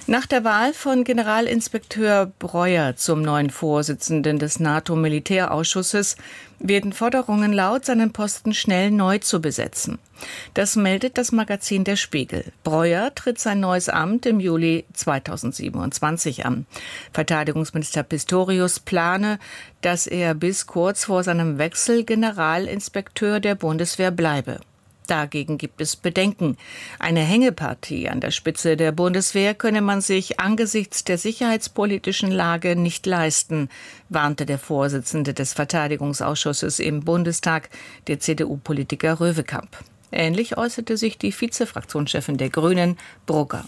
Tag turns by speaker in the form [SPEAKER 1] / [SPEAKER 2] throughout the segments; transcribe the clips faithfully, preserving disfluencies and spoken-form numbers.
[SPEAKER 1] Nach der Wahl von Generalinspekteur Breuer zum neuen Vorsitzenden des NATO-Militärausschusses werden Forderungen laut, seinen Posten schnell neu zu besetzen. Das meldet das Magazin Der Spiegel. Breuer tritt sein neues Amt im Juli zweitausendsiebenundzwanzig an. Verteidigungsminister Pistorius plane, dass er bis kurz vor seinem Wechsel Generalinspekteur der Bundeswehr bleibe. Dagegen gibt es Bedenken. Eine Hängepartie an der Spitze der Bundeswehr könne man sich angesichts der sicherheitspolitischen Lage nicht leisten, warnte der Vorsitzende des Verteidigungsausschusses im Bundestag, der C D U-Politiker Röwekamp. Ähnlich äußerte sich die Vizefraktionschefin der Grünen, Brugger.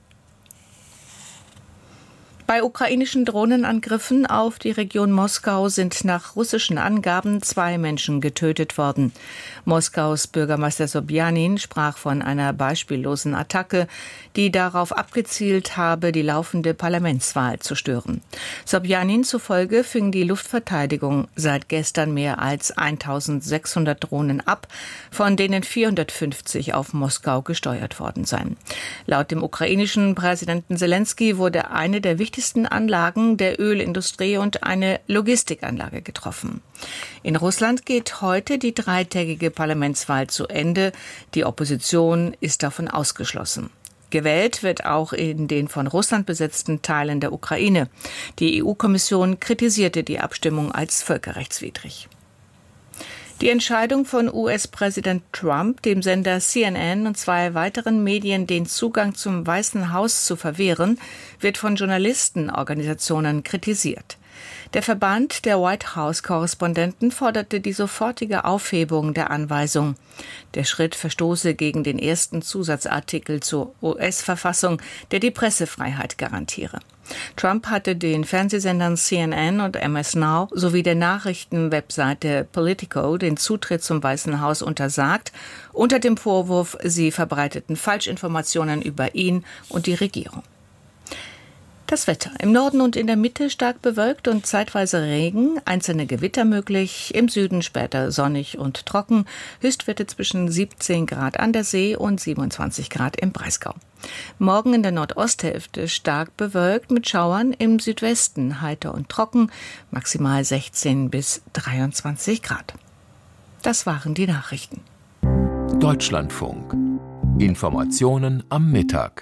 [SPEAKER 1] Bei ukrainischen Drohnenangriffen auf die Region Moskau sind nach russischen Angaben zwei Menschen getötet worden. Moskaus Bürgermeister Sobjanin sprach von einer beispiellosen Attacke, die darauf abgezielt habe, die laufende Parlamentswahl zu stören. Sobjanin zufolge fing die Luftverteidigung seit gestern mehr als eintausendsechshundert Drohnen ab, von denen vierhundertfünfzig auf Moskau gesteuert worden seien. Laut dem ukrainischen Präsidenten Selenskyj wurde eine der wichtigsten Anlagen der Ölindustrie und eine Logistikanlage getroffen. In Russland geht heute die dreitägige Parlamentswahl zu Ende. Die Opposition ist davon ausgeschlossen. Gewählt wird auch in den von Russland besetzten Teilen der Ukraine. Die E U-Kommission kritisierte die Abstimmung als völkerrechtswidrig. Die Entscheidung von U S-Präsident Trump, dem Sender C N N und zwei weiteren Medien den Zugang zum Weißen Haus zu verwehren, wird von Journalistenorganisationen kritisiert. Der Verband der White House-Korrespondenten forderte die sofortige Aufhebung der Anweisung. Der Schritt verstoße gegen den ersten Zusatzartikel zur U S-Verfassung, der die Pressefreiheit garantiere. Trump hatte den Fernsehsendern C N N und M S Now sowie der Nachrichtenwebseite Politico den Zutritt zum Weißen Haus untersagt, unter dem Vorwurf, sie verbreiteten Falschinformationen über ihn und die Regierung. Das Wetter. Im Norden und in der Mitte stark bewölkt und zeitweise Regen, einzelne Gewitter möglich, im Süden später sonnig und trocken, Höchstwerte zwischen siebzehn Grad an der See und siebenundzwanzig Grad im Breisgau. Morgen in der Nordosthälfte stark bewölkt mit Schauern, im Südwesten heiter und trocken, maximal sechzehn bis dreiundzwanzig Grad. Das waren die Nachrichten.
[SPEAKER 2] Deutschlandfunk. Informationen am Mittag.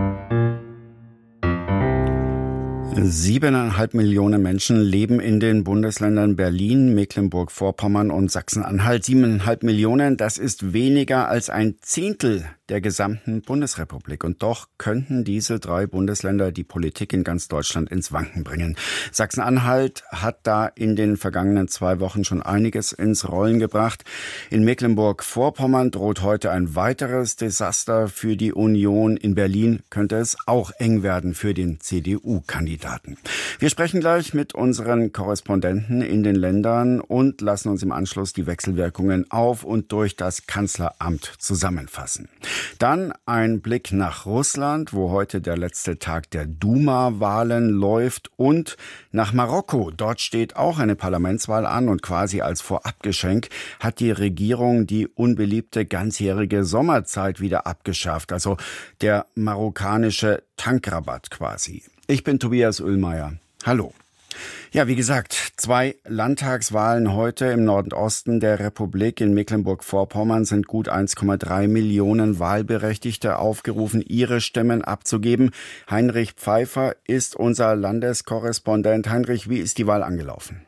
[SPEAKER 3] Siebeneinhalb Millionen Menschen leben in den Bundesländern Berlin, Mecklenburg-Vorpommern und Sachsen-Anhalt. Siebeneinhalb Millionen, das ist weniger als ein Zehntel der gesamten Bundesrepublik. Und doch könnten diese drei Bundesländer die Politik in ganz Deutschland ins Wanken bringen. Sachsen-Anhalt hat da in den vergangenen zwei Wochen schon einiges ins Rollen gebracht. In Mecklenburg-Vorpommern droht heute ein weiteres Desaster für die Union. In Berlin könnte es auch eng werden für den C D U-Kandidaten. Wir sprechen gleich mit unseren Korrespondenten in den Ländern und lassen uns im Anschluss die Wechselwirkungen auf und durch das Kanzleramt zusammenfassen. Dann ein Blick nach Russland, wo heute der letzte Tag der Duma-Wahlen läuft, und nach Marokko. Dort steht auch eine Parlamentswahl an und quasi als Vorabgeschenk hat die Regierung die unbeliebte ganzjährige Sommerzeit wieder abgeschafft. Also der marokkanische Tankrabatt quasi. Ich bin Tobias Ullmeier. Hallo. Ja, wie gesagt, zwei Landtagswahlen heute im Nordosten der Republik. In Mecklenburg-Vorpommern sind gut eins Komma drei Millionen Wahlberechtigte aufgerufen, ihre Stimmen abzugeben. Heinrich Pfeiffer ist unser Landeskorrespondent. Heinrich, wie ist die Wahl angelaufen?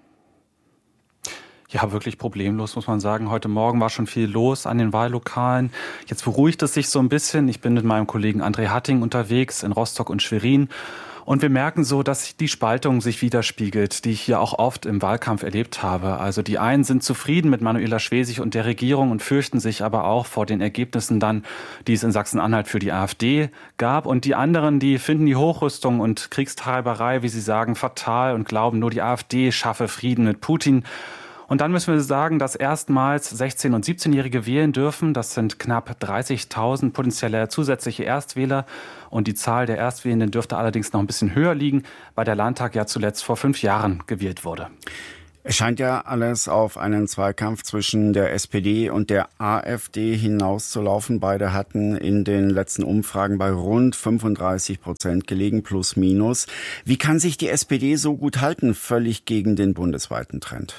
[SPEAKER 4] Ja, wirklich problemlos, muss man sagen. Heute Morgen war schon viel los an den Wahllokalen. Jetzt beruhigt es sich so ein bisschen. Ich bin mit meinem Kollegen André Hatting unterwegs in Rostock und Schwerin. Und wir merken so, dass die Spaltung sich widerspiegelt, die ich hier auch oft im Wahlkampf erlebt habe. Also die einen sind zufrieden mit Manuela Schwesig und der Regierung und fürchten sich aber auch vor den Ergebnissen dann, die es in Sachsen-Anhalt für die AfD gab. Und die anderen, die finden die Hochrüstung und Kriegstreiberei, wie sie sagen, fatal und glauben, nur die AfD schaffe Frieden mit Putin. Und dann müssen wir sagen, dass erstmals sechzehn- und siebzehnjährige wählen dürfen. Das sind knapp dreißigtausend potenzielle zusätzliche Erstwähler. Und die Zahl der Erstwählenden dürfte allerdings noch ein bisschen höher liegen, weil der Landtag ja zuletzt vor fünf Jahren gewählt wurde.
[SPEAKER 3] Es scheint ja alles auf einen Zweikampf zwischen der S P D und der AfD hinauszulaufen. Beide hatten in den letzten Umfragen bei rund fünfunddreißig Prozent gelegen, plus minus. Wie kann sich die S P D so gut halten, völlig gegen den bundesweiten Trend?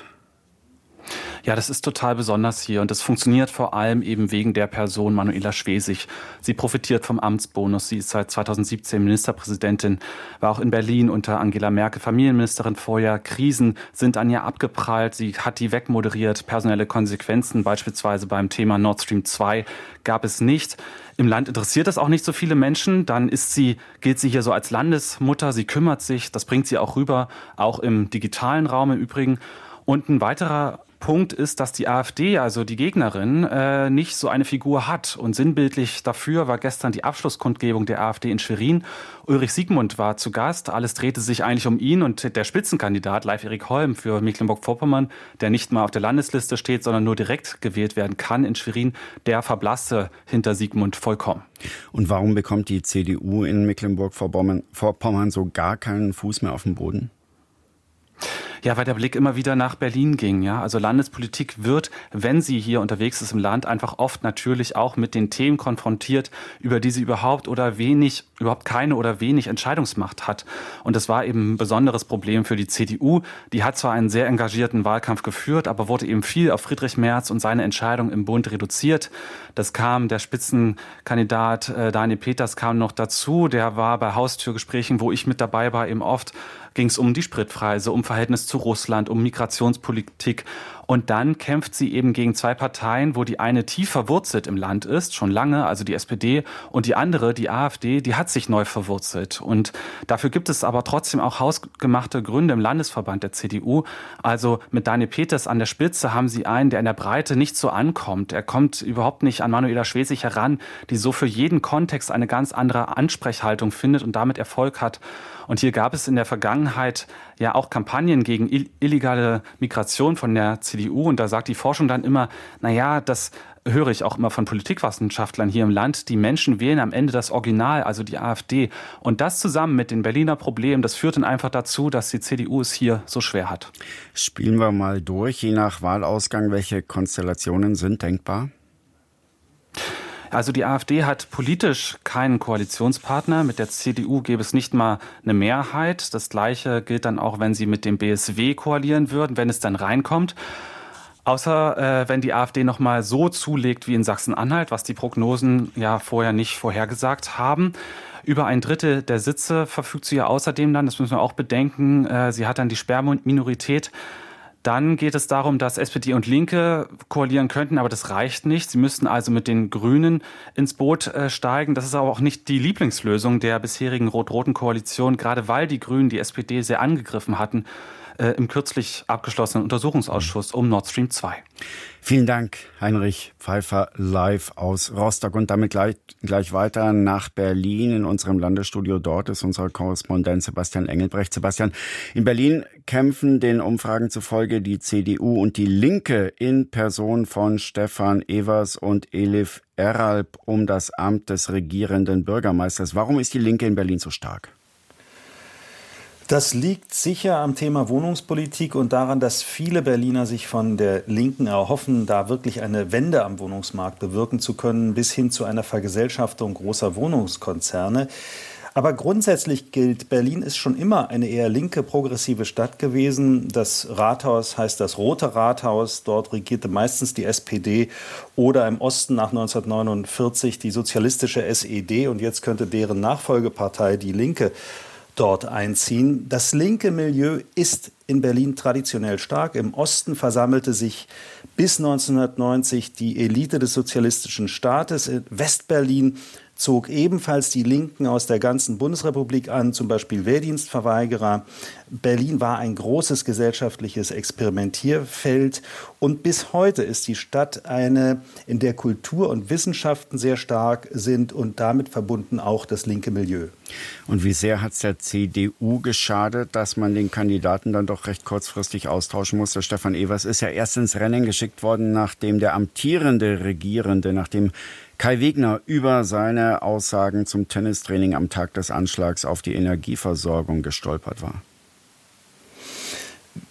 [SPEAKER 4] Ja, das ist total besonders hier und das funktioniert vor allem eben wegen der Person Manuela Schwesig. Sie profitiert vom Amtsbonus. Sie ist seit zweitausendsiebzehn Ministerpräsidentin, war auch in Berlin unter Angela Merkel Familienministerin vorher. Krisen sind an ihr abgeprallt. Sie hat die wegmoderiert. Personelle Konsequenzen, beispielsweise beim Thema Nord Stream zwei, gab es nicht. Im Land interessiert das auch nicht so viele Menschen. Dann ist sie, gilt sie hier so als Landesmutter. Sie kümmert sich. Das bringt sie auch rüber, auch im digitalen Raum im Übrigen. Und ein weiterer Punkt ist, dass die AfD, also die Gegnerin, äh, nicht so eine Figur hat. Und sinnbildlich dafür war gestern die Abschlusskundgebung der AfD in Schwerin. Ulrich Siegmund war zu Gast. Alles drehte sich eigentlich um ihn und der Spitzenkandidat Leif-Erik Holm für Mecklenburg-Vorpommern, der nicht mal auf der Landesliste steht, sondern nur direkt gewählt werden kann in Schwerin, der verblasste hinter Siegmund vollkommen.
[SPEAKER 3] Und warum bekommt die C D U in Mecklenburg-Vorpommern so gar keinen Fuß mehr auf dem Boden?
[SPEAKER 4] Ja, weil der Blick immer wieder nach Berlin ging. Ja, also Landespolitik wird, wenn sie hier unterwegs ist im Land, einfach oft natürlich auch mit den Themen konfrontiert, über die sie überhaupt oder wenig, überhaupt keine oder wenig Entscheidungsmacht hat. Und das war eben ein besonderes Problem für die C D U. Die hat zwar einen sehr engagierten Wahlkampf geführt, aber wurde eben viel auf Friedrich Merz und seine Entscheidung im Bund reduziert. Das kam, der Spitzenkandidat äh, Daniel Peters kam noch dazu. Der war bei Haustürgesprächen, wo ich mit dabei war, eben oft, ging es um die Spritpreise, um Verhältnis zu Russland, um Migrationspolitik. Und dann kämpft sie eben gegen zwei Parteien, wo die eine tief verwurzelt im Land ist, schon lange, also die S P D, und die andere, die AfD, die hat sich neu verwurzelt. Und dafür gibt es aber trotzdem auch hausgemachte Gründe im Landesverband der C D U. Also mit Daniel Peters an der Spitze haben sie einen, der in der Breite nicht so ankommt. Er kommt überhaupt nicht an Manuela Schwesig heran, die so für jeden Kontext eine ganz andere Ansprechhaltung findet und damit Erfolg hat. Und hier gab es in der Vergangenheit ja auch Kampagnen gegen illegale Migration von der C D U. Und da sagt die Forschung dann immer, na ja, das höre ich auch immer von Politikwissenschaftlern hier im Land. Die Menschen wählen am Ende das Original, also die AfD. Und das zusammen mit den Berliner Problemen, das führt dann einfach dazu, dass die C D U es hier so schwer hat.
[SPEAKER 3] Spielen wir mal durch, je nach Wahlausgang, welche Konstellationen sind denkbar?
[SPEAKER 4] Also die AfD hat politisch keinen Koalitionspartner. Mit der C D U gäbe es nicht mal eine Mehrheit. Das Gleiche gilt dann auch, wenn sie mit dem B S W koalieren würden, wenn es dann reinkommt. Außer äh, wenn die AfD noch mal so zulegt wie in Sachsen-Anhalt, was die Prognosen ja vorher nicht vorhergesagt haben. Über ein Drittel der Sitze verfügt sie ja außerdem dann, das müssen wir auch bedenken. Äh, sie hat dann die Sperrminorität. Dann geht es darum, dass S P D und Linke koalieren könnten, aber das reicht nicht. Sie müssten also mit den Grünen ins Boot äh, steigen. Das ist aber auch nicht die Lieblingslösung der bisherigen rot-roten Koalition, gerade weil die Grünen die S P D sehr angegriffen hatten äh, im kürzlich abgeschlossenen Untersuchungsausschuss um Nord Stream zwei.
[SPEAKER 3] Vielen Dank, Heinrich Pfeiffer, live aus Rostock. Und damit gleich, gleich weiter nach Berlin in unserem Landesstudio. Dort ist unser Korrespondent Sebastian Engelbrecht. Sebastian, in Berlin kämpfen den Umfragen zufolge die C D U und die Linke in Person von Stefan Evers und Elif Eralp um das Amt des regierenden Bürgermeisters. Warum ist die Linke in Berlin so stark?
[SPEAKER 5] Das liegt sicher am Thema Wohnungspolitik und daran, dass viele Berliner sich von der Linken erhoffen, da wirklich eine Wende am Wohnungsmarkt bewirken zu können, bis hin zu einer Vergesellschaftung großer Wohnungskonzerne. Aber grundsätzlich gilt, Berlin ist schon immer eine eher linke, progressive Stadt gewesen. Das Rathaus heißt das Rote Rathaus. Dort regierte meistens die S P D oder im Osten nach neunzehnhundertneunundvierzig die sozialistische S E D. Und jetzt könnte deren Nachfolgepartei, die Linke, dort einziehen. Das linke Milieu ist in Berlin traditionell stark. Im Osten versammelte sich bis neunzehnhundertneunzig die Elite des sozialistischen Staates. In Westberlin zog ebenfalls die Linken aus der ganzen Bundesrepublik an, zum Beispiel Wehrdienstverweigerer. Berlin war ein großes gesellschaftliches Experimentierfeld und bis heute ist die Stadt eine, in der Kultur und Wissenschaften sehr stark sind und damit verbunden auch das linke Milieu.
[SPEAKER 3] Und wie sehr hat es der C D U geschadet, dass man den Kandidaten dann doch recht kurzfristig austauschen musste? Stefan Evers ist ja erst ins Rennen geschickt worden, nachdem der amtierende Regierende, nachdem Kai Wegner über seine Aussagen zum Tennistraining am Tag des Anschlags auf die Energieversorgung gestolpert war.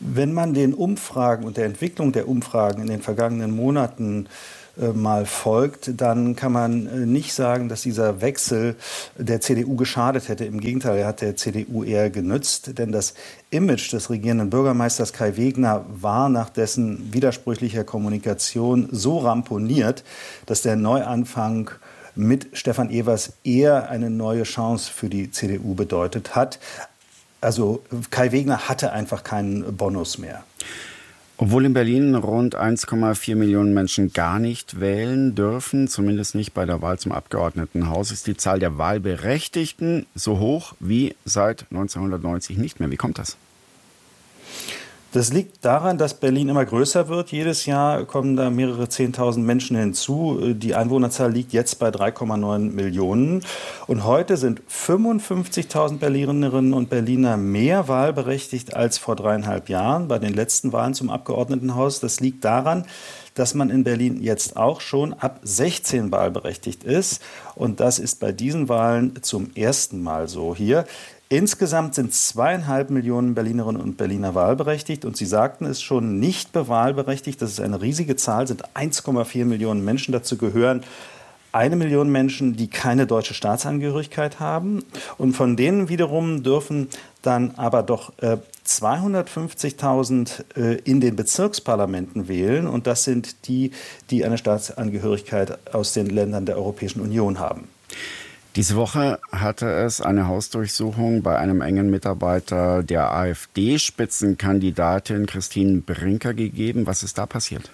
[SPEAKER 5] Wenn man den Umfragen und der Entwicklung der Umfragen in den vergangenen Monaten äh, mal folgt, dann kann man äh, nicht sagen, dass dieser Wechsel der C D U geschadet hätte. Im Gegenteil, er hat der C D U eher genützt, denn das Image des regierenden Bürgermeisters Kai Wegner war nach dessen widersprüchlicher Kommunikation so ramponiert, dass der Neuanfang mit Stefan Evers eher eine neue Chance für die C D U bedeutet hat. Also Kai Wegner hatte einfach keinen Bonus mehr.
[SPEAKER 3] Obwohl in Berlin rund eins Komma vier Millionen Menschen gar nicht wählen dürfen, zumindest nicht bei der Wahl zum Abgeordnetenhaus, ist die Zahl der Wahlberechtigten so hoch wie seit neunzehnhundertneunzig nicht mehr. Wie kommt das?
[SPEAKER 5] Das liegt daran, dass Berlin immer größer wird. Jedes Jahr kommen da mehrere Zehntausend Menschen hinzu. Die Einwohnerzahl liegt jetzt bei drei Komma neun Millionen. Und heute sind fünfundfünfzigtausend Berlinerinnen und Berliner mehr wahlberechtigt als vor dreieinhalb Jahren bei den letzten Wahlen zum Abgeordnetenhaus. Das liegt daran, dass man in Berlin jetzt auch schon ab sechzehn wahlberechtigt ist. Und das ist bei diesen Wahlen zum ersten Mal so hier. Insgesamt sind zweieinhalb Millionen Berlinerinnen und Berliner wahlberechtigt. Und Sie sagten es schon, nicht bewahlberechtigt. Das ist eine riesige Zahl, sind eins Komma vier Millionen Menschen. Dazu gehören eine Million Menschen, die keine deutsche Staatsangehörigkeit haben. Und von denen wiederum dürfen dann aber doch äh, zweihundertfünfzigtausend äh, in den Bezirksparlamenten wählen. Und das sind die, die eine Staatsangehörigkeit aus den Ländern der Europäischen Union haben.
[SPEAKER 3] Diese Woche hatte es eine Hausdurchsuchung bei einem engen Mitarbeiter der AfD-Spitzenkandidatin Christine Brinker gegeben. Was ist da passiert?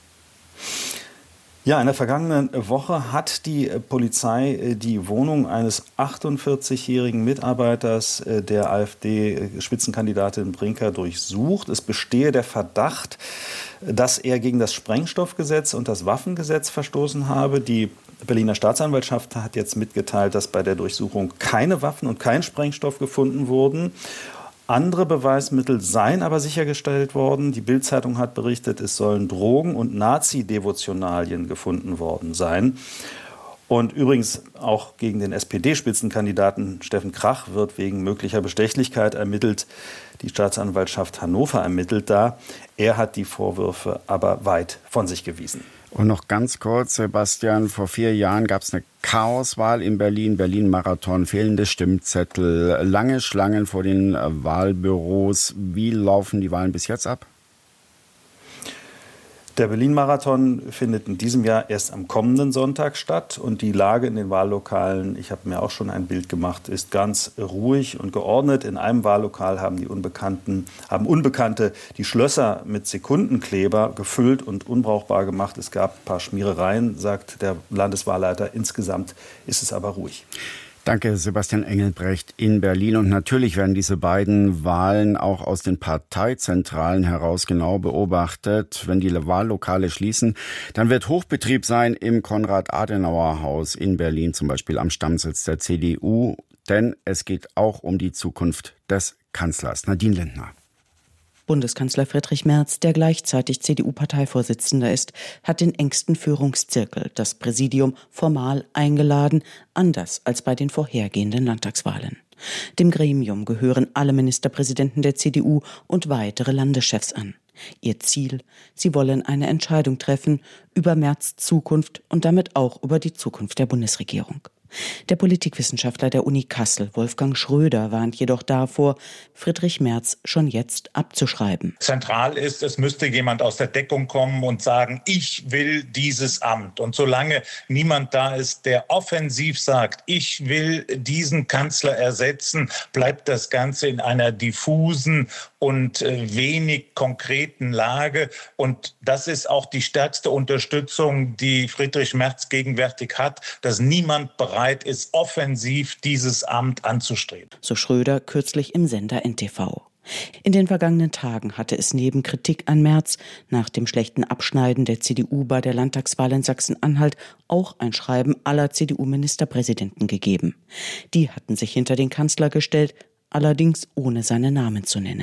[SPEAKER 5] Ja, in der vergangenen Woche hat die Polizei die Wohnung eines achtundvierzigjährigen Mitarbeiters der AfD-Spitzenkandidatin Brinker durchsucht. Es bestehe der Verdacht, dass er gegen das Sprengstoffgesetz und das Waffengesetz verstoßen habe. Die Berliner Staatsanwaltschaft hat jetzt mitgeteilt, dass bei der Durchsuchung keine Waffen und kein Sprengstoff gefunden wurden. Andere Beweismittel seien aber sichergestellt worden. Die Bild-Zeitung hat berichtet, es sollen Drogen- und Nazi-Devotionalien gefunden worden sein. Und übrigens auch gegen den S P D-Spitzenkandidaten Steffen Krach wird wegen möglicher Bestechlichkeit ermittelt. Die Staatsanwaltschaft Hannover ermittelt da. Er hat die Vorwürfe aber weit von sich gewiesen.
[SPEAKER 3] Und noch ganz kurz, Sebastian, vor vier Jahren gab es eine Chaoswahl in Berlin, Berlin-Marathon, fehlende Stimmzettel, lange Schlangen vor den Wahlbüros. Wie laufen die Wahlen bis jetzt ab?
[SPEAKER 5] Der Berlin-Marathon findet in diesem Jahr erst am kommenden Sonntag statt. Und die Lage in den Wahllokalen, ich habe mir auch schon ein Bild gemacht, ist ganz ruhig und geordnet. In einem Wahllokal haben die Unbekannten, haben Unbekannte die Schlösser mit Sekundenkleber gefüllt und unbrauchbar gemacht. Es gab ein paar Schmierereien, sagt der Landeswahlleiter. Insgesamt ist es aber ruhig.
[SPEAKER 3] Danke, Sebastian Engelbrecht in Berlin. Und natürlich werden diese beiden Wahlen auch aus den Parteizentralen heraus genau beobachtet. Wenn die Wahllokale schließen, dann wird Hochbetrieb sein im Konrad-Adenauer-Haus in Berlin, zum Beispiel am Stammsitz der C D U. Denn es geht auch um die Zukunft des Kanzlers. Nadine Lindner.
[SPEAKER 6] Bundeskanzler Friedrich Merz, der gleichzeitig C D U-Parteivorsitzender ist, hat den engsten Führungszirkel, das Präsidium, formal eingeladen, anders als bei den vorhergehenden Landtagswahlen. Dem Gremium gehören alle Ministerpräsidenten der C D U und weitere Landeschefs an. Ihr Ziel: Sie wollen eine Entscheidung treffen über Merz' Zukunft und damit auch über die Zukunft der Bundesregierung. Der Politikwissenschaftler der Uni Kassel, Wolfgang Schröder, warnt jedoch davor, Friedrich Merz schon jetzt abzuschreiben.
[SPEAKER 7] Zentral ist, es müsste jemand aus der Deckung kommen und sagen, ich will dieses Amt. Und solange niemand da ist, der offensiv sagt, ich will diesen Kanzler ersetzen, bleibt das Ganze in einer diffusen und wenig konkreten Lage. Und das ist auch die stärkste Unterstützung, die Friedrich Merz gegenwärtig hat, dass niemand bereit ist, offensiv dieses Amt anzustreben.
[SPEAKER 6] So Schröder kürzlich im Sender N T V. In den vergangenen Tagen hatte es neben Kritik an Merz nach dem schlechten Abschneiden der C D U bei der Landtagswahl in Sachsen-Anhalt auch ein Schreiben aller C D U-Ministerpräsidenten gegeben. Die hatten sich hinter den Kanzler gestellt, allerdings ohne seinen Namen zu nennen.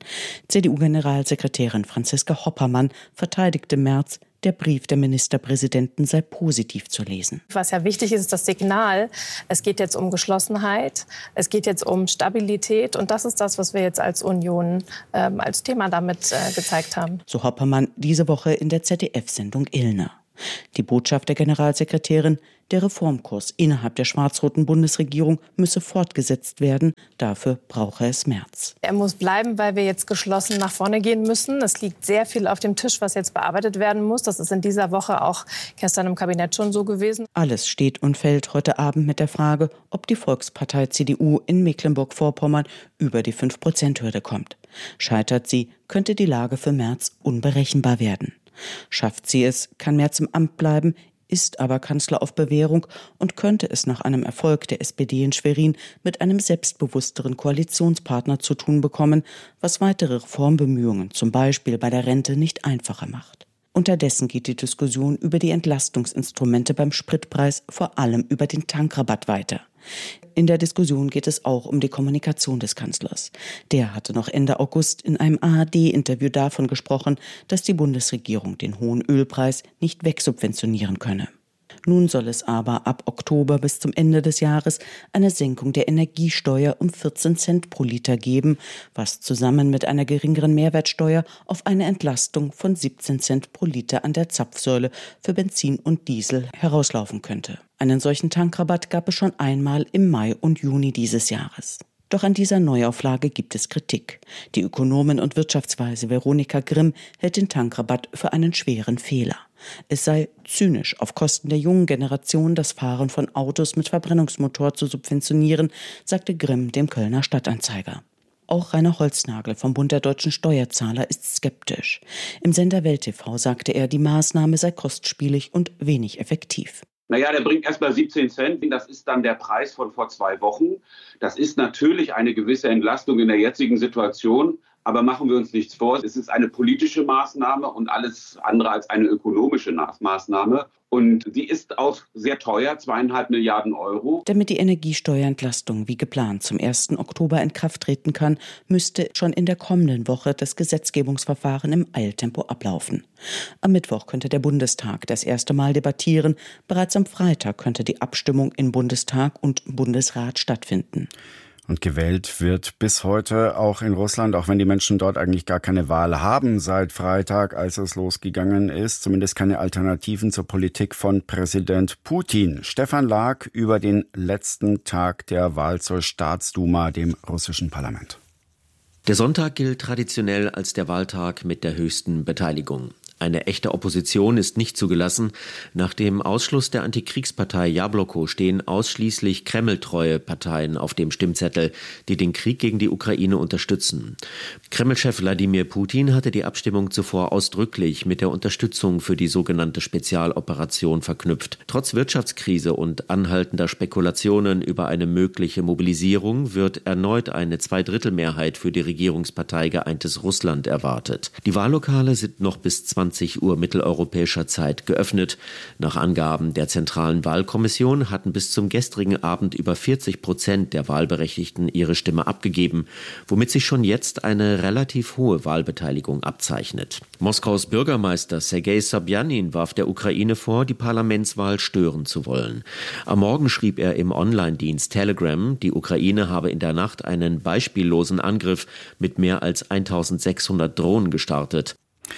[SPEAKER 6] C D U-Generalsekretärin Franziska Hoppermann verteidigte Merz, der Brief der Ministerpräsidenten sei positiv zu lesen.
[SPEAKER 8] Was ja wichtig ist, ist das Signal. Es geht jetzt um Geschlossenheit, es geht jetzt um Stabilität. Und das ist das, was wir jetzt als Union ähm, als Thema damit äh, gezeigt haben.
[SPEAKER 6] So Hoppermann diese Woche in der Z D F-Sendung Illner. Die Botschaft der Generalsekretärin: Der Reformkurs innerhalb der schwarz-roten Bundesregierung müsse fortgesetzt werden. Dafür brauche es Merz.
[SPEAKER 8] Er muss bleiben, weil wir jetzt geschlossen nach vorne gehen müssen. Es liegt sehr viel auf dem Tisch, was jetzt bearbeitet werden muss. Das ist in dieser Woche auch gestern im Kabinett schon so gewesen.
[SPEAKER 6] Alles steht und fällt heute Abend mit der Frage, ob die Volkspartei C D U in Mecklenburg-Vorpommern über die fünf Prozent Hürde kommt. Scheitert sie, könnte die Lage für Merz unberechenbar werden. Schafft sie es, kann Merz im Amt bleiben, ist aber Kanzler auf Bewährung und könnte es nach einem Erfolg der S P D in Schwerin mit einem selbstbewussteren Koalitionspartner zu tun bekommen, was weitere Reformbemühungen, zum Beispiel bei der Rente, nicht einfacher macht. Unterdessen geht die Diskussion über die Entlastungsinstrumente beim Spritpreis, vor allem über den Tankrabatt, weiter. In der Diskussion geht es auch um die Kommunikation des Kanzlers. Der hatte noch Ende August in einem A R D-Interview davon gesprochen, dass die Bundesregierung den hohen Ölpreis nicht wegsubventionieren könne. Nun soll es aber ab Oktober bis zum Ende des Jahres eine Senkung der Energiesteuer um vierzehn Cent pro Liter geben, was zusammen mit einer geringeren Mehrwertsteuer auf eine Entlastung von siebzehn Cent pro Liter an der Zapfsäule für Benzin und Diesel herauslaufen könnte. Einen solchen Tankrabatt gab es schon einmal im Mai und Juni dieses Jahres. Doch an dieser Neuauflage gibt es Kritik. Die Ökonomin und Wirtschaftsweise Veronika Grimm hält den Tankrabatt für einen schweren Fehler. Es sei zynisch, auf Kosten der jungen Generation das Fahren von Autos mit Verbrennungsmotor zu subventionieren, sagte Grimm dem Kölner Stadtanzeiger. Auch Rainer Holznagel vom Bund der deutschen Steuerzahler ist skeptisch. Im Sender Welt T V sagte er, die Maßnahme sei kostspielig und wenig effektiv.
[SPEAKER 9] Naja, der bringt erstmal siebzehn Cent. Das ist dann der Preis von vor zwei Wochen. Das ist natürlich eine gewisse Entlastung in der jetzigen Situation. Aber machen wir uns nichts vor, es ist eine politische Maßnahme und alles andere als eine ökonomische Maßnahme. Und sie ist auch sehr teuer, zweieinhalb Milliarden Euro.
[SPEAKER 6] Damit die Energiesteuerentlastung wie geplant zum ersten Oktober in Kraft treten kann, müsste schon in der kommenden Woche das Gesetzgebungsverfahren im Eiltempo ablaufen. Am Mittwoch könnte der Bundestag das erste Mal debattieren. Bereits am Freitag könnte die Abstimmung in Bundestag und Bundesrat stattfinden.
[SPEAKER 3] Und gewählt wird bis heute auch in Russland, auch wenn die Menschen dort eigentlich gar keine Wahl haben seit Freitag, als es losgegangen ist. Zumindest keine Alternativen zur Politik von Präsident Putin. Stefan Lag über den letzten Tag der Wahl zur Staatsduma, dem russischen Parlament.
[SPEAKER 10] Der Sonntag gilt traditionell als der Wahltag mit der höchsten Beteiligung. Eine echte Opposition ist nicht zugelassen. Nach dem Ausschluss der Antikriegspartei Jabloko stehen ausschließlich kremltreue Parteien auf dem Stimmzettel, die den Krieg gegen die Ukraine unterstützen. Kremlchef Wladimir Putin hatte die Abstimmung zuvor ausdrücklich mit der Unterstützung für die sogenannte Spezialoperation verknüpft. Trotz Wirtschaftskrise und anhaltender Spekulationen über eine mögliche Mobilisierung wird erneut eine Zweidrittelmehrheit für die Regierungspartei Geeintes Russland erwartet. Die Wahllokale sind noch bis zwanzig Uhr mitteleuropäischer Zeit geöffnet. Nach Angaben der Zentralen Wahlkommission hatten bis zum gestrigen Abend über vierzig Prozent der Wahlberechtigten ihre Stimme abgegeben, womit sich schon jetzt eine relativ hohe Wahlbeteiligung abzeichnet. Moskaus Bürgermeister Sergei Sobjanin warf der Ukraine vor, die Parlamentswahl stören zu wollen. Am Morgen schrieb er im Online-Dienst Telegram, die Ukraine habe in der Nacht einen beispiellosen Angriff mit mehr als eintausendsechshundert Drohnen gestartet.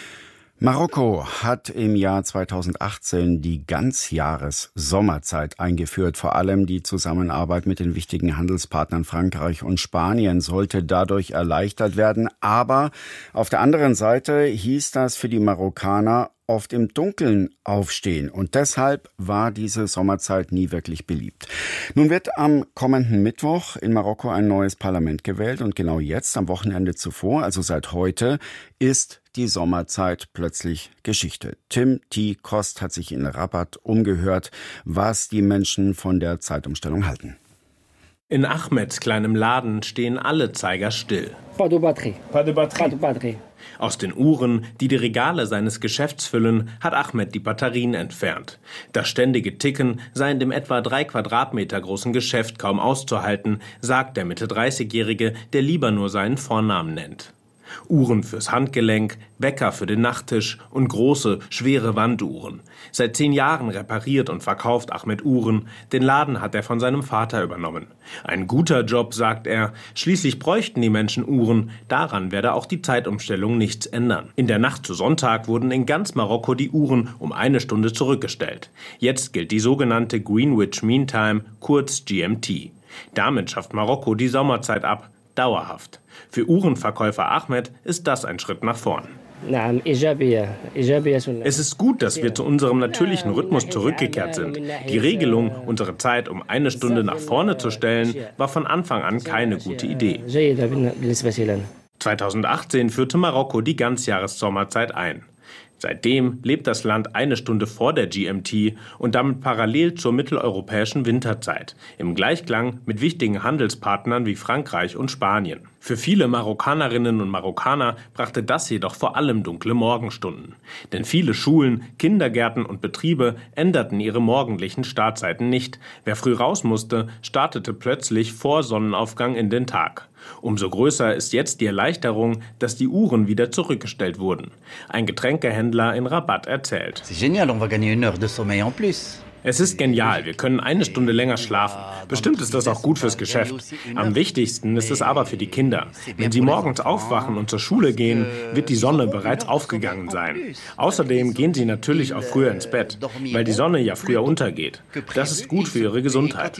[SPEAKER 3] Marokko hat im Jahr zweitausendachtzehn die Ganzjahres-Sommerzeit eingeführt. Vor allem die Zusammenarbeit mit den wichtigen Handelspartnern Frankreich und Spanien sollte dadurch erleichtert werden. Aber auf der anderen Seite hieß das für die Marokkaner oft im Dunkeln aufstehen. Und deshalb war diese Sommerzeit nie wirklich beliebt. Nun wird am kommenden Mittwoch in Marokko ein neues Parlament gewählt. Und genau jetzt, am Wochenende zuvor, also seit heute, ist die Sommerzeit plötzlich Geschichte. Tim T. Kost hat sich in Rabat umgehört, was die Menschen von der Zeitumstellung halten.
[SPEAKER 11] In Ahmeds kleinem Laden stehen alle Zeiger still.
[SPEAKER 12] Pas de batterie. Pas de batterie. Pas de batterie.
[SPEAKER 11] Aus den Uhren, die die Regale seines Geschäfts füllen, hat Ahmed die Batterien entfernt. Das ständige Ticken sei in dem etwa drei Quadratmeter großen Geschäft kaum auszuhalten, sagt der Mitte-dreißigjährige, der lieber nur seinen Vornamen nennt. Uhren fürs Handgelenk, Wecker für den Nachttisch und große, schwere Wanduhren. Seit zehn Jahren repariert und verkauft Ahmed Uhren. Den Laden hat er von seinem Vater übernommen. Ein guter Job, sagt er. Schließlich bräuchten die Menschen Uhren. Daran werde auch die Zeitumstellung nichts ändern. In der Nacht zu Sonntag wurden in ganz Marokko die Uhren um eine Stunde zurückgestellt. Jetzt gilt die sogenannte Greenwich Mean Time, kurz G M T. Damit schafft Marokko die Sommerzeit ab. Dauerhaft. Für Uhrenverkäufer Ahmed ist das ein Schritt nach vorn. Es ist gut, dass wir zu unserem natürlichen Rhythmus zurückgekehrt sind. Die Regelung, unsere Zeit um eine Stunde nach vorne zu stellen, war von Anfang an keine gute Idee. zweitausendachtzehn führte Marokko die Ganzjahressommerzeit ein. Seitdem lebt das Land eine Stunde vor der G M T und damit parallel zur mitteleuropäischen Winterzeit, im Gleichklang mit wichtigen Handelspartnern wie Frankreich und Spanien. Für viele Marokkanerinnen und Marokkaner brachte das jedoch vor allem dunkle Morgenstunden. Denn viele Schulen, Kindergärten und Betriebe änderten ihre morgendlichen Startzeiten nicht. Wer früh raus musste, startete plötzlich vor Sonnenaufgang in den Tag. Umso größer ist jetzt die Erleichterung, dass die Uhren wieder zurückgestellt wurden. Ein Getränkehändler in Rabat erzählt. Es ist genial, wir können eine Stunde länger schlafen. Bestimmt ist das auch gut fürs Geschäft. Am wichtigsten ist es aber für die Kinder. Wenn sie morgens aufwachen und zur Schule gehen, wird die Sonne bereits aufgegangen sein. Außerdem gehen sie natürlich auch früher ins Bett, weil die Sonne ja früher untergeht. Das ist gut für ihre Gesundheit.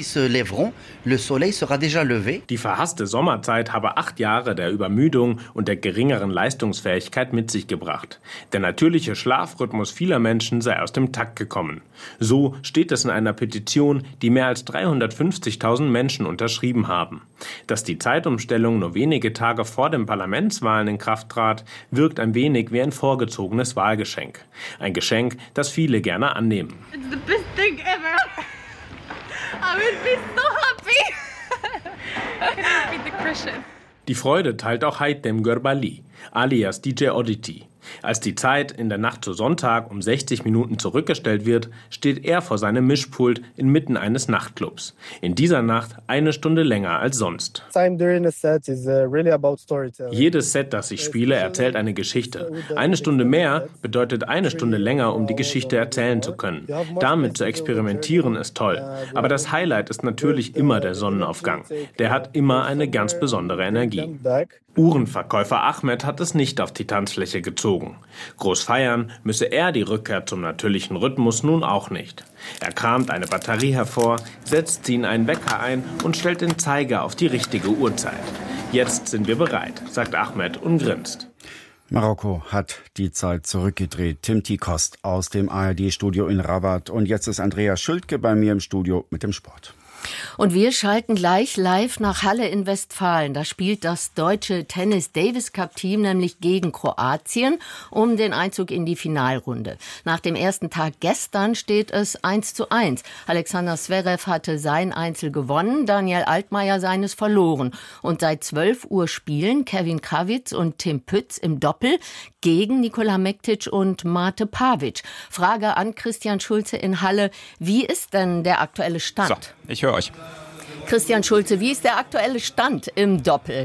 [SPEAKER 11] Die verhasste Sommerzeit habe acht Jahre der Übermüdung und der geringeren Leistungsfähigkeit mit sich gebracht. Der natürliche Schlafrhythmus vieler Menschen sei aus dem Takt gekommen. So steht es in einer Petition, die mehr als dreihundertfünfzigtausend Menschen unterschrieben haben. Dass die Zeitumstellung nur wenige Tage vor den Parlamentswahlen in Kraft trat, wirkt ein wenig wie ein vorgezogenes Wahlgeschenk. Ein Geschenk, das viele gerne annehmen.
[SPEAKER 13] It's the best thing ever. I will be so happy. Can I be the Christian?
[SPEAKER 11] Die Freude teilt auch Haitham Gurbali, alias D J Oddity. Als die Zeit in der Nacht zu Sonntag um sechzig Minuten zurückgestellt wird, steht er vor seinem Mischpult inmitten eines Nachtclubs. In dieser Nacht eine Stunde länger als sonst. Jedes Set, das ich spiele, erzählt eine Geschichte. Eine Stunde mehr bedeutet eine Stunde länger, um die Geschichte erzählen zu können. Damit zu experimentieren ist toll. Aber das Highlight ist natürlich immer der Sonnenaufgang. Der hat immer eine ganz besondere Energie. Uhrenverkäufer Ahmed hat es nicht auf die Tanzfläche gezogen. Groß feiern müsse er die Rückkehr zum natürlichen Rhythmus nun auch nicht. Er kramt eine Batterie hervor, setzt sie in einen Wecker ein und stellt den Zeiger auf die richtige Uhrzeit. Jetzt sind wir bereit, sagt Ahmed und grinst.
[SPEAKER 3] Marokko hat die Zeit zurückgedreht. Tim Tikost aus dem A R D-Studio in Rabat. Und jetzt ist Andreas Schültke bei mir im Studio mit dem Sport.
[SPEAKER 14] Und wir schalten gleich live nach Halle in Westfalen. Da spielt das deutsche Tennis-Davis-Cup-Team nämlich gegen Kroatien um den Einzug in die Finalrunde. Nach dem ersten Tag gestern steht es eins zu eins. Alexander Zverev hatte sein Einzel gewonnen, Daniel Altmaier seines verloren. Und seit zwölf Uhr spielen Kevin Krawietz und Tim Pütz im Doppel gegen Nikola Mektic und Mate Pavic. Frage an Christian Schulze in Halle. Wie ist denn der aktuelle Stand?
[SPEAKER 15] So, ich höre euch.
[SPEAKER 14] Christian Schulze, wie ist der aktuelle Stand im Doppel?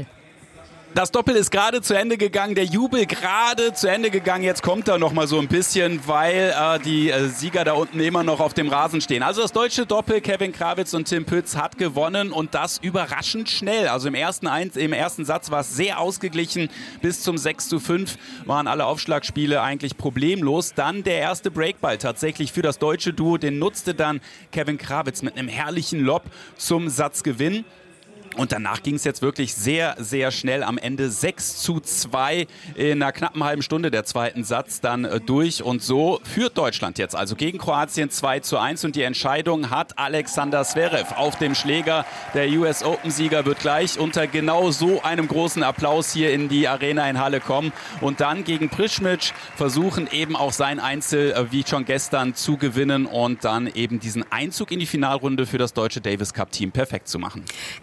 [SPEAKER 15] Das Doppel ist gerade zu Ende gegangen, der Jubel gerade zu Ende gegangen. Jetzt kommt er noch mal so ein bisschen, weil äh, die äh, Sieger da unten immer noch auf dem Rasen stehen. Also das deutsche Doppel, Kevin Krawietz und Tim Pütz hat gewonnen und das überraschend schnell. Also im ersten, Einz- im ersten Satz war es sehr ausgeglichen. Bis zum sechs zu fünf waren alle Aufschlagspiele eigentlich problemlos. Dann der erste Breakball tatsächlich für das deutsche Duo. Den nutzte dann Kevin Krawietz mit einem herrlichen Lob zum Satzgewinn. Und danach ging es jetzt wirklich sehr, sehr schnell. Am Ende sechs zu zwei in einer knappen halben Stunde der zweiten Satz dann äh, durch. Und so führt Deutschland jetzt also gegen Kroatien zwei zu eins. Und die Entscheidung hat Alexander Zverev auf dem Schläger. Der U S Open-Sieger wird gleich unter genau so einem großen Applaus hier in die Arena in Halle kommen. Und dann gegen Prischmic versuchen eben auch sein Einzel äh, wie schon gestern zu gewinnen. Und dann eben diesen Einzug in die Finalrunde für das deutsche Davis Cup Team perfekt zu machen.
[SPEAKER 14] Christian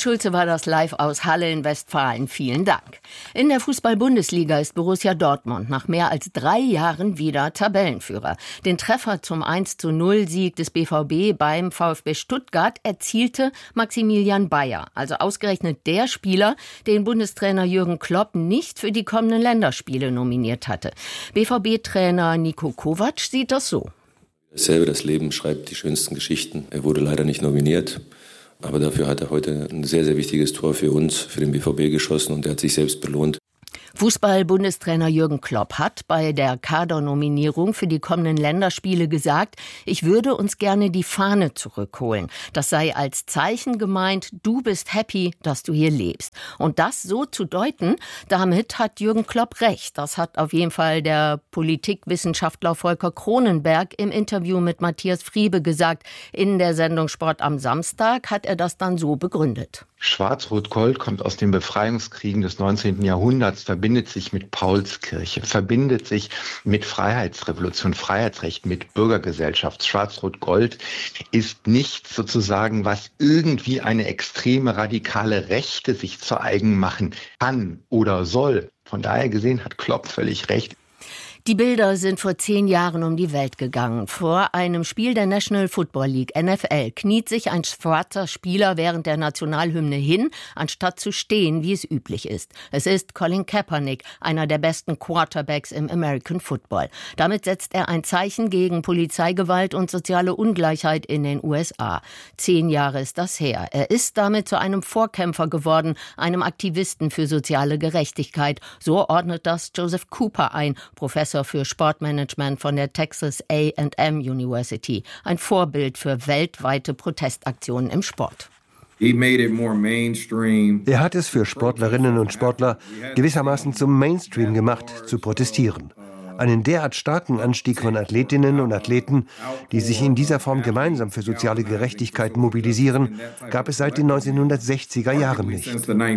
[SPEAKER 14] Schulze war das live aus Halle in Westfalen. Vielen Dank. In der Fußball-Bundesliga ist Borussia Dortmund nach mehr als drei Jahren wieder Tabellenführer. Den Treffer zum eins zu null Sieg des B V B beim VfB Stuttgart erzielte Maximilian Bayer, also ausgerechnet der Spieler, den Bundestrainer Jürgen Klopp nicht für die kommenden Länderspiele nominiert hatte. B V B-Trainer Niko Kovac sieht das so.
[SPEAKER 16] Selber das Leben schreibt die schönsten Geschichten. Er wurde leider nicht nominiert. Aber dafür hat er heute ein sehr, sehr wichtiges Tor für uns, für den B V B geschossen und er hat sich selbst belohnt.
[SPEAKER 14] Fußball-Bundestrainer Jürgen Klopp hat bei der Kadernominierung für die kommenden Länderspiele gesagt, ich würde uns gerne die Fahne zurückholen. Das sei als Zeichen gemeint, du bist happy, dass du hier lebst. Und das so zu deuten, damit hat Jürgen Klopp recht. Das hat auf jeden Fall der Politikwissenschaftler Volker Kronenberg im Interview mit Matthias Friebe gesagt. In der Sendung Sport am Samstag hat er das dann so begründet.
[SPEAKER 17] Schwarz-Rot-Gold kommt aus den Befreiungskriegen des neunzehnten Jahrhunderts, verbindet sich mit Paulskirche, verbindet sich mit Freiheitsrevolution, Freiheitsrecht, mit Bürgergesellschaft. Schwarz-Rot-Gold ist nichts sozusagen, was irgendwie eine extreme, radikale Rechte sich zu eigen machen kann oder soll. Von daher gesehen hat Klopp völlig recht.
[SPEAKER 14] Die Bilder sind vor zehn Jahren um die Welt gegangen. Vor einem Spiel der National Football League, N F L, kniet sich ein schwarzer Spieler während der Nationalhymne hin, anstatt zu stehen, wie es üblich ist. Es ist Colin Kaepernick, einer der besten Quarterbacks im American Football. Damit setzt er ein Zeichen gegen Polizeigewalt und soziale Ungleichheit in den U S A. Zehn Jahre ist das her. Er ist damit zu einem Vorkämpfer geworden, einem Aktivisten für soziale Gerechtigkeit. So ordnet das Joseph Cooper ein, Professor für Sportmanagement von der Texas A and M University. Ein Vorbild für weltweite Protestaktionen im Sport.
[SPEAKER 18] Er hat es für Sportlerinnen und Sportler gewissermaßen zum Mainstream gemacht, zu protestieren. Einen derart starken Anstieg von Athletinnen und Athleten, die sich in dieser Form gemeinsam für soziale Gerechtigkeit mobilisieren, gab es seit den neunzehnhundertsechziger Jahren nicht.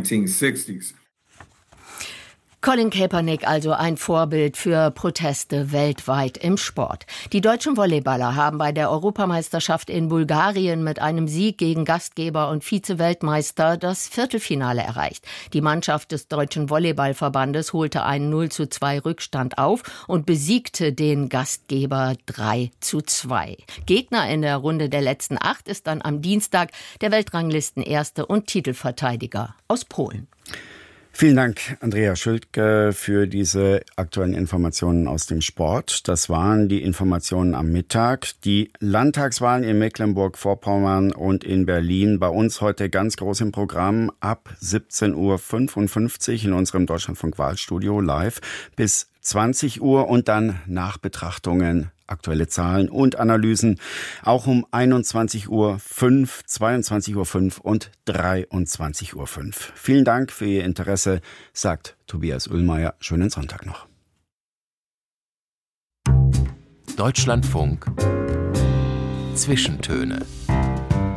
[SPEAKER 14] Colin Kaepernick also ein Vorbild für Proteste weltweit im Sport. Die deutschen Volleyballer haben bei der Europameisterschaft in Bulgarien mit einem Sieg gegen Gastgeber und Vize-Weltmeister das Viertelfinale erreicht. Die Mannschaft des Deutschen Volleyballverbandes holte einen null zu zwei Rückstand auf und besiegte den Gastgeber drei zu zwei. Gegner in der Runde der letzten acht ist dann am Dienstag der Weltranglistenerste und Titelverteidiger aus Polen.
[SPEAKER 3] Vielen Dank, Andrea Schülke, für diese aktuellen Informationen aus dem Sport. Das waren die Informationen am Mittag. Die Landtagswahlen in Mecklenburg-Vorpommern und in Berlin bei uns heute ganz groß im Programm ab siebzehn Uhr fünfundfünfzig in unserem Deutschlandfunk-Wahlstudio live bis zwanzig Uhr und dann Nachbetrachtungen, aktuelle Zahlen und Analysen, auch um einundzwanzig Uhr fünf, zweiundzwanzig Uhr fünf und dreiundzwanzig Uhr fünf. Vielen Dank für Ihr Interesse, sagt Tobias Ullmeier. Schönen Sonntag noch.
[SPEAKER 2] Deutschlandfunk Zwischentöne.